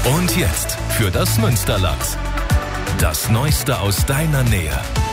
Und jetzt für das Münsterland. Das Neueste aus deiner Nähe.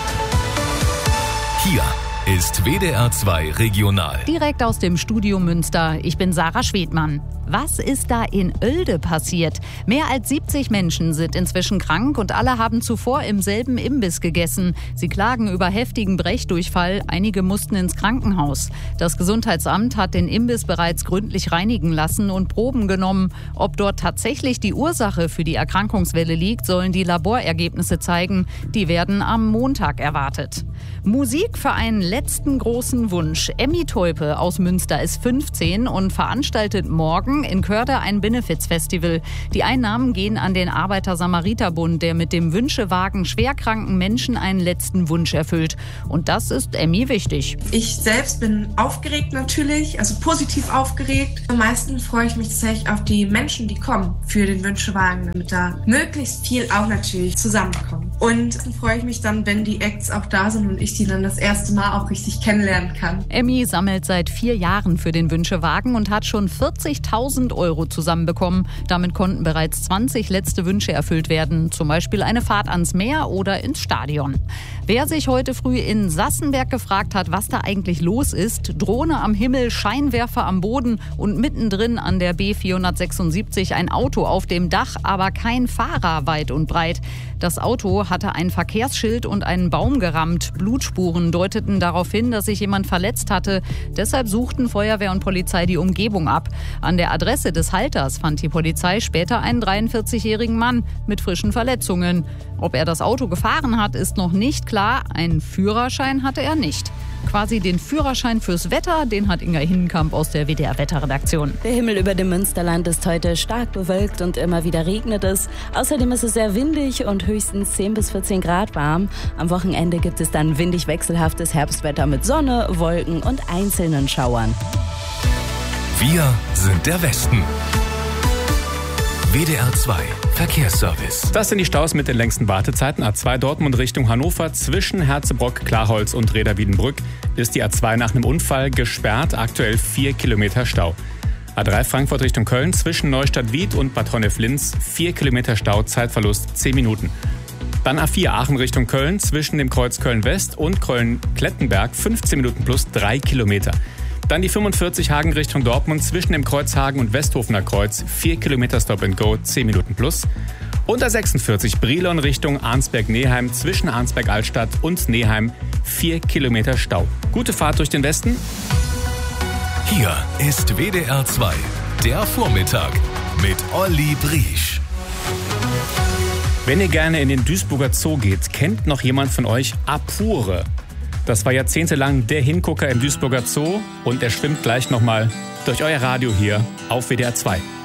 Hier ist WDR 2 Regional. Direkt aus dem Studio Münster. Ich bin Sarah Schwedmann. Was ist da in Oelde passiert? Mehr als 70 Menschen sind inzwischen krank und alle haben zuvor im selben Imbiss gegessen. Sie klagen über heftigen Brechdurchfall. Einige mussten ins Krankenhaus. Das Gesundheitsamt hat den Imbiss bereits gründlich reinigen lassen und Proben genommen. Ob dort tatsächlich die Ursache für die Erkrankungswelle liegt, sollen die Laborergebnisse zeigen. Die werden am Montag erwartet. Musik für einen letzten großen Wunsch. Emmy Teupe aus Münster ist 15 und veranstaltet morgen in Körde ein Benefizfestival. Die Einnahmen gehen an den Arbeiter-Samariter-Bund, der mit dem Wünschewagen schwerkranken Menschen einen letzten Wunsch erfüllt. Und das ist Emmy wichtig. Ich selbst bin aufgeregt natürlich, also positiv aufgeregt. Am meisten freue ich mich tatsächlich auf die Menschen, die kommen für den Wünschewagen, damit da möglichst viel auch natürlich zusammenkommt. Und dann freue ich mich dann, wenn die Acts auch da sind und ich die dann das erste Mal auch richtig kennenlernen kann. Emmy sammelt seit 4 Jahren für den Wünschewagen und hat schon 40.000 € zusammenbekommen. Damit konnten bereits 20 letzte Wünsche erfüllt werden. Zum Beispiel eine Fahrt ans Meer oder ins Stadion. Wer sich heute früh in Sassenberg gefragt hat, was da eigentlich los ist, Drohne am Himmel, Scheinwerfer am Boden und mittendrin an der B476 ein Auto auf dem Dach, aber kein Fahrer weit und breit. Das Auto hatte ein Verkehrsschild und einen Baum gerammt. Blutspuren deuteten darauf hin, dass sich jemand verletzt hatte. Deshalb suchten Feuerwehr und Polizei die Umgebung ab. An der Adresse des Halters fand die Polizei später einen 43-jährigen Mann mit frischen Verletzungen. Ob er das Auto gefahren hat, ist noch nicht klar. Einen Führerschein hatte er nicht. Quasi den Führerschein fürs Wetter, den hat Inga Hinnenkamp aus der WDR-Wetterredaktion. Der Himmel über dem Münsterland ist heute stark bewölkt und immer wieder regnet es. Außerdem ist es sehr windig und höchstens 10 bis 14 Grad warm. Am Wochenende gibt es dann windig wechselhaftes Herbstwetter mit Sonne, Wolken und einzelnen Schauern. Wir sind der Westen. WDR 2 Verkehrsservice. Das sind die Staus mit den längsten Wartezeiten. A2 Dortmund Richtung Hannover zwischen Herzebrock, Klarholz und Reda-Wiedenbrück ist die A2 nach einem Unfall gesperrt. Aktuell 4 Kilometer Stau. A3 Frankfurt Richtung Köln zwischen Neustadt-Wied und Bad Honnef-Linz 4 Kilometer Stau, Zeitverlust 10 Minuten. Dann A4 Aachen Richtung Köln zwischen dem Kreuz Köln-West und Köln-Klettenberg 15 Minuten plus 3 Kilometer. Dann die 45 Hagen Richtung Dortmund zwischen dem Kreuz Hagen und Westhofener Kreuz 4 Kilometer Stop and Go, 10 Minuten plus. Und A46 Brilon Richtung Arnsberg-Neheim zwischen Arnsberg-Altstadt und Neheim 4 Kilometer Stau. Gute Fahrt durch den Westen. Hier ist WDR 2, der Vormittag mit Olli Briesch. Wenn ihr gerne in den Duisburger Zoo geht, kennt noch jemand von euch Apure? Das war jahrzehntelang der Hingucker im Duisburger Zoo und er schwimmt gleich nochmal durch euer Radio hier auf WDR 2.